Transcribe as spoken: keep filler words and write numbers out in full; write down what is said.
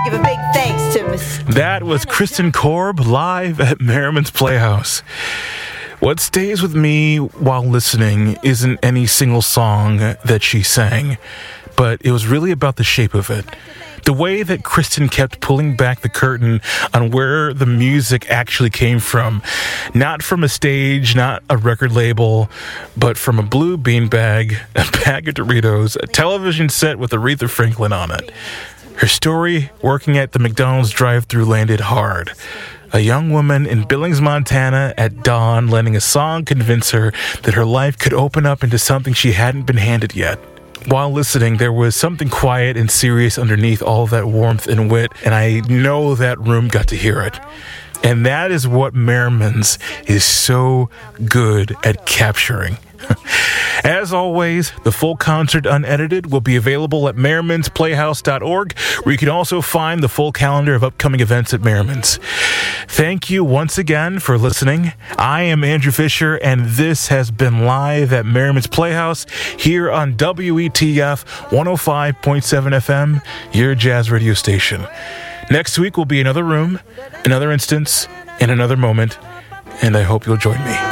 give a big thanks to Miss That was Kristen Korb live at Merriman's Playhouse. What stays with me while listening isn't any single song that she sang, but it was really about the shape of it. The way that Kristen kept pulling back the curtain on where the music actually came from. Not from a stage, not a record label, but from a blue beanbag, a bag of Doritos, a television set with Aretha Franklin on it. Her story, working at the McDonald's drive-thru, landed hard. A young woman in Billings, Montana at dawn, letting a song convince her that her life could open up into something she hadn't been handed yet. While listening, there was something quiet and serious underneath all that warmth and wit, and I know that room got to hear it. And that is what Merriman's is so good at capturing. As always, the full concert unedited will be available at merrimans playhouse dot org, where you can also find the full calendar of upcoming events at Merriman's. Thank you once again for listening. I am Andrew Fisher, and this has been live at Merriman's Playhouse here on W E T F one oh five point seven F M, your jazz radio station. Next week will be another room, another instance, and another moment, and I hope you'll join me.